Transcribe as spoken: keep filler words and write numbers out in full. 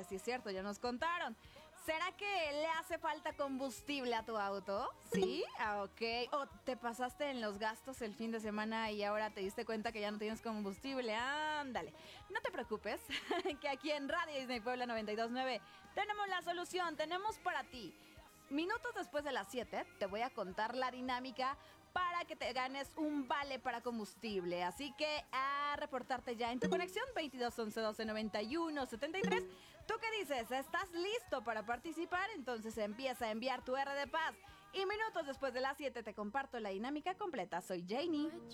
que sí es cierto, ya nos contaron. ¿Será que le hace falta combustible a tu auto? ¿Sí? Ah, ok. ¿O te pasaste en los gastos el fin de semana y ahora te diste cuenta que ya no tienes combustible? Ándale. No te preocupes, que aquí en Radio Disney Puebla noventa y dos punto nueve tenemos la solución, tenemos para ti. Minutos después de las siete te voy a contar la dinámica para que te ganes un vale para combustible. Así que a reportarte ya en tu conexión veintidós once doce noventa y uno setenta y tres. ¿Tú qué dices? ¿Estás listo para participar? Entonces empieza a enviar tu R de paz. Y minutos después de las siete te comparto la dinámica completa. Soy Janie.